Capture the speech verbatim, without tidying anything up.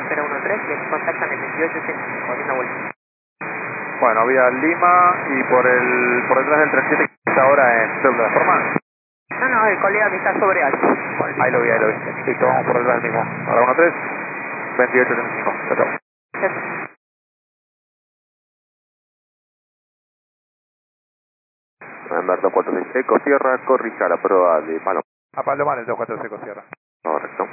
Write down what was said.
cero uno tres, que contactan el veintiocho ochenta y cinco, una vuelta. Bueno, vía Lima y por el por detrás del treinta y siete que está ahora en doble de forma. No, no, el colega que está sobre alto. Ahí lo vi, ahí lo vi. Listo, vamos por detrás mismo. Ahora uno tres, veintiocho ochenta y cinco. Chao, chao. Humberto cuatro seis Eco Sierra, corrija la prueba de Paloma. A Palomar el dos cuatro Seco Sierra.